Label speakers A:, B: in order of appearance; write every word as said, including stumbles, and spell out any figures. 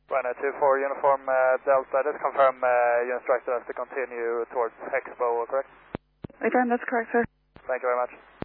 A: Rhino two four Uniform uh, Delta, just confirm uh, you instructed us to continue towards Expo, correct?
B: Again, that's correct, sir.
A: Thank you very much.